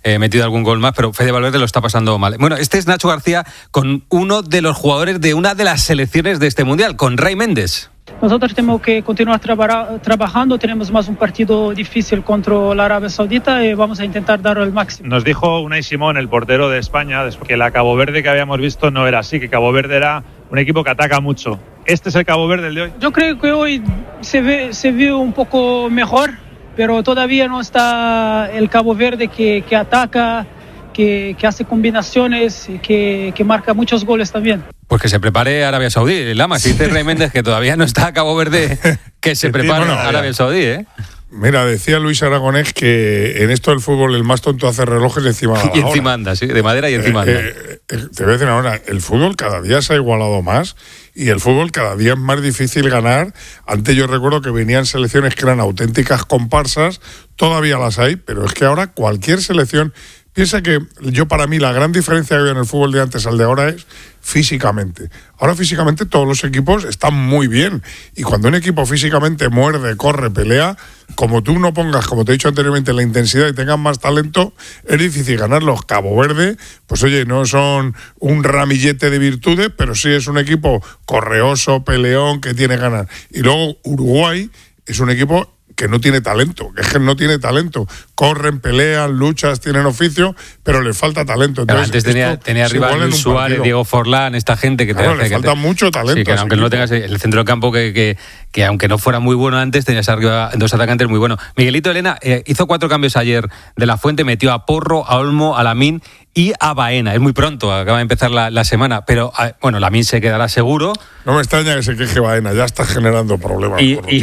metido algún gol más, pero Fede Valverde lo está pasando mal. Bueno, este es Nacho García con uno de los jugadores de una de las selecciones de este Mundial, con Ray Méndez. Nosotros tenemos que continuar trabajando, tenemos más un partido difícil contra la Arabia Saudita y vamos a intentar dar el máximo. Nos dijo Unai Simón, el portero de España, que la Cabo Verde que habíamos visto no era así, que Cabo Verde era un equipo que ataca mucho. ¿Este es el Cabo Verde el de hoy? Yo creo que hoy se ve un poco mejor, pero todavía no está el Cabo Verde que ataca, que hace combinaciones, que marca muchos goles también. Pues que se prepare Arabia Saudí, Lama. Si dice Ray Méndez que todavía no está Cabo Verde, que se prepare Arabia Saudí, ¿eh? Mira, decía Luis Aragonés que en esto del fútbol el más tonto hace relojes encima y encima anda, sí, de madera y encima anda. Te voy a decir ahora, el fútbol cada día se ha igualado más y el fútbol cada día es más difícil ganar. Antes yo recuerdo que venían selecciones que eran auténticas comparsas, todavía las hay, pero es que ahora cualquier selección... Piensa que para mí la gran diferencia que había en el fútbol de antes al de ahora es físicamente. Ahora físicamente todos los equipos están muy bien y cuando un equipo físicamente muerde, corre, pelea, como tú no pongas, como te he dicho anteriormente, la intensidad y tengas más talento, es difícil ganarlos. Cabo Verde, pues oye, no son un ramillete de virtudes, pero sí es un equipo correoso, peleón, que tiene ganas. Y luego Uruguay es un equipo que no tiene talento, que es que no tiene talento. Corren, pelean, luchas, tienen oficio, pero les falta talento. Entonces, antes tenía arriba Luis Suárez, Diego Forlán, esta gente que le falta mucho talento. Sí, que aunque no tengas el centro del campo que aunque no fuera muy bueno antes, tenías arriba dos atacantes muy buenos. Miguelito Elena hizo 4 cambios ayer de la Fuente, metió a Porro, a Olmo, a Lamín y a Baena. Es muy pronto, acaba de empezar la semana, pero bueno, Lamín se quedará seguro. No me extraña que se queje Baena, ya está generando problemas.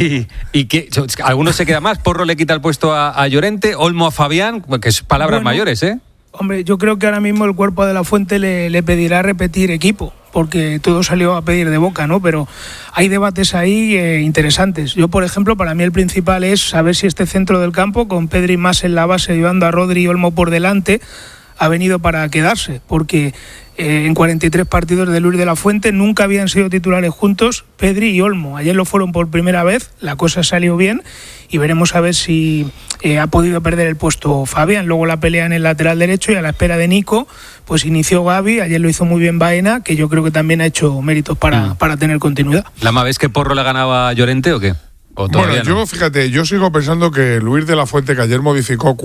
Y que algunos se queda más. Porro le quita el puesto a Llorente, Olmo a Fabián, que es palabras mayores, ¿eh? Hombre, yo creo que ahora mismo el cuerpo de la Fuente le pedirá repetir equipo, porque todo salió a pedir de boca, ¿no? Pero hay debates ahí interesantes. Yo, por ejemplo, para mí el principal es saber si este centro del campo, con Pedri más en la base, llevando a Rodri y Olmo por delante, ha venido para quedarse, porque en 43 partidos de Luis de la Fuente nunca habían sido titulares juntos Pedri y Olmo. Ayer lo fueron por primera vez, la cosa salió bien y veremos a ver si ha podido perder el puesto Fabián. Luego la pelea en el lateral derecho y a la espera de Nico, pues inició Gavi, ayer lo hizo muy bien Baena, que yo creo que también ha hecho méritos para tener continuidad. ¿Lama, ves que Porro le ganaba a Llorente o qué? Bueno, yo fíjate, yo sigo pensando que Luis de la Fuente, que ayer modificó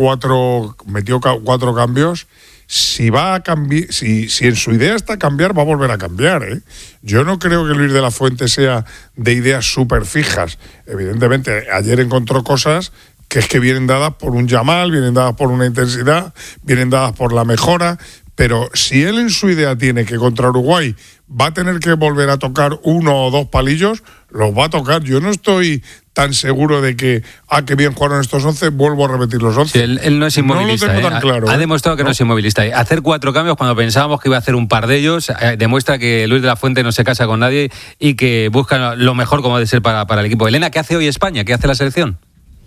metió 4 cambios, si va a cambiar, si en su idea está cambiar, va a volver a cambiar, ¿eh? Yo no creo que Luis de la Fuente sea de ideas súper fijas. Evidentemente, ayer encontró cosas que es que vienen dadas por un Yamal, vienen dadas por una intensidad, vienen dadas por la mejora, pero si él en su idea tiene que contra Uruguay va a tener que volver a tocar 1 o 2 palillos, los va a tocar. Yo no estoy tan seguro de que, que bien jugaron estos 11, vuelvo a repetir los 11. Sí, él no es inmovilista. No lo tengo tan claro. Ha demostrado que no es inmovilista. Hacer 4 cambios cuando pensábamos que iba a hacer un par de ellos, demuestra que Luis de la Fuente no se casa con nadie y que busca lo mejor como debe ser para el equipo. Elena, ¿qué hace hoy España? ¿Qué hace la selección?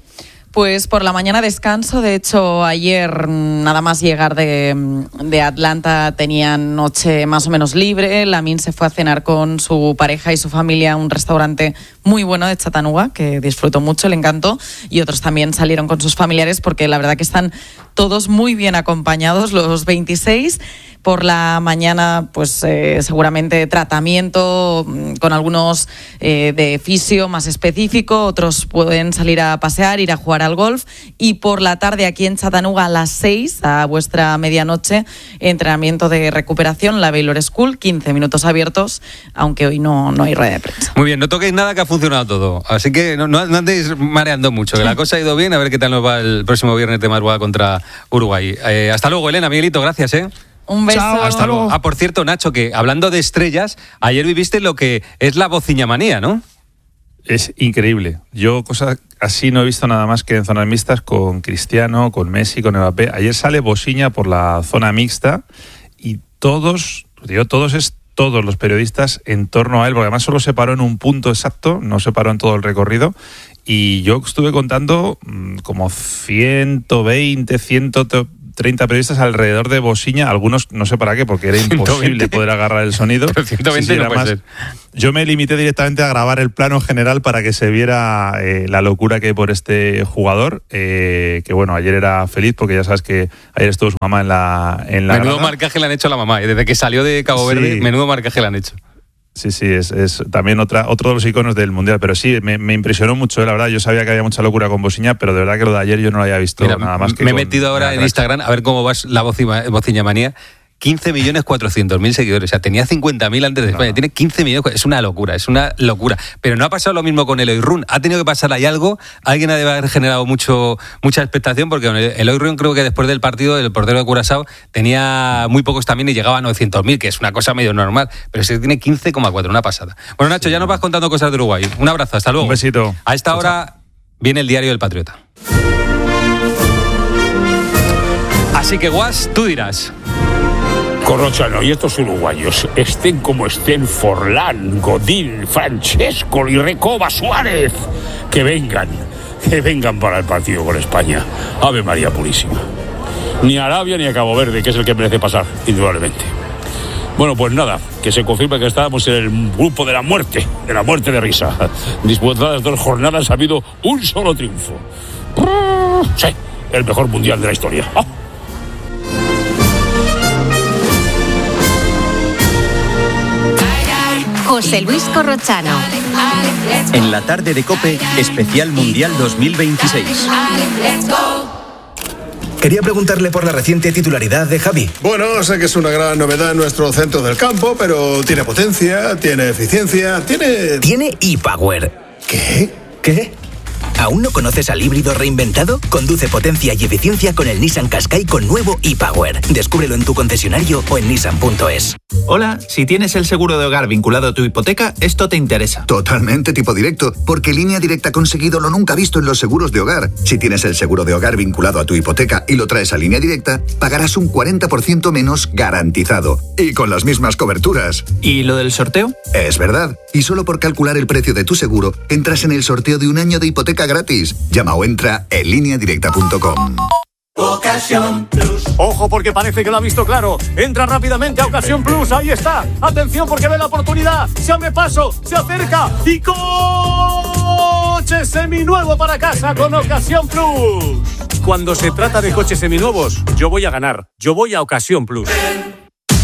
Pues por la mañana descanso. De hecho, ayer nada más llegar de Atlanta tenían noche más o menos libre. Lamín se fue a cenar con su pareja y su familia a un restaurante muy bueno de Chattanooga, que disfrutó mucho, le encantó. Y otros también salieron con sus familiares porque la verdad que están todos muy bien acompañados, los 26. Por la mañana, pues seguramente tratamiento con algunos de fisio más específico, otros pueden salir a pasear, ir a jugar al golf, y por la tarde aquí en Chattanooga a las 6, a vuestra medianoche, entrenamiento de recuperación, la Baylor School, 15 minutos abiertos, aunque hoy no hay rueda de prensa. Muy bien, no toquéis nada que ha funcionado todo, así que no andéis mareando mucho, que la cosa ha ido bien, a ver qué tal nos va el próximo viernes de madrugada contra Uruguay. Hasta luego, Elena, Miguelito, gracias, Un beso. Chao, hasta luego. Por cierto, Nacho, que hablando de estrellas, ayer viviste lo que es la bociñamanía, ¿no? Es increíble. Yo cosas así no he visto nada más que en zonas mixtas con Cristiano, con Messi, con Mbappé. Ayer sale bociña por la zona mixta y todos los periodistas en torno a él, porque además solo se paró en un punto exacto, no se paró en todo el recorrido. Y yo estuve contando como 120, 30 periodistas alrededor de Bosiña, algunos no sé para qué, porque era imposible poder agarrar el sonido. Pero 120 no puede ser. Yo me limité directamente a grabar el plano general para que se viera la locura que hay por este jugador, que bueno, ayer era feliz porque ya sabes que ayer estuvo su mamá en la menudo grada. marcaje le han hecho a la mamá, desde que salió de Cabo Verde, menudo marcaje le han hecho. Sí, es también otro de los iconos del Mundial, pero sí, me impresionó mucho, la verdad. Yo sabía que había mucha locura con Bosiña, pero de verdad que lo de ayer yo no lo había visto. Mira, nada más que me he metido ahora en Instagram a ver cómo va la Bociña manía. 15.400.000 seguidores, o sea, tenía 50.000 antes de España, tiene 15 millones, es una locura. Pero no ha pasado lo mismo con Eloy Run, ha tenido que pasar ahí algo, alguien ha de haber generado mucha expectación, porque Eloy Run creo que después del partido, el portero de Curazao tenía muy pocos también y llegaba a 900.000, que es una cosa medio normal, pero ese tiene 15,4, una pasada. Bueno, Nacho, ya nos vas contando cosas de Uruguay. Un abrazo, hasta luego. Un besito. A esta hora viene el diario del Patriota. Así que, Guas, tú dirás. Corrochano, y estos uruguayos, estén como estén Forlán, Godín, Francesco y Recoba, Suárez, que vengan para el partido con España. Ave María Purísima. Ni Arabia ni a Cabo Verde, que es el que merece pasar, indudablemente. Bueno, pues nada, que se confirma que estábamos en el grupo de la muerte de risa. Disputadas 2 jornadas, ha habido un solo triunfo. Sí, el mejor mundial de la historia. ¡Oh! José Luis Corrochano. En la tarde de COPE, especial Mundial 2026. Quería preguntarle por la reciente titularidad de Javi. Bueno, sé que es una gran novedad en nuestro centro del campo, pero tiene potencia, tiene eficiencia, Tiene e-Power. ¿Qué? ¿Aún no conoces al híbrido reinventado? Conduce potencia y eficiencia con el Nissan Qashqai con nuevo e-Power. Descúbrelo en tu concesionario o en nissan.es. Hola, si tienes el seguro de hogar vinculado a tu hipoteca, esto te interesa. Totalmente tipo directo, porque Línea Directa ha conseguido lo nunca visto en los seguros de hogar. Si tienes el seguro de hogar vinculado a tu hipoteca y lo traes a Línea Directa, pagarás un 40% menos garantizado. Y con las mismas coberturas. ¿Y lo del sorteo? Es verdad. Y solo por calcular el precio de tu seguro, entras en el sorteo de un año de hipoteca gratis. Llama o entra en lineadirecta.com. Ocasión Plus. Ojo, porque parece que lo ha visto claro. Entra rápidamente a Ocasión Plus. Ahí está. Atención, porque ve la oportunidad. Se abre paso, se acerca y coche seminuevo para casa con Ocasión Plus. Cuando se trata de coches seminuevos, yo voy a ganar. Yo voy a Ocasión Plus.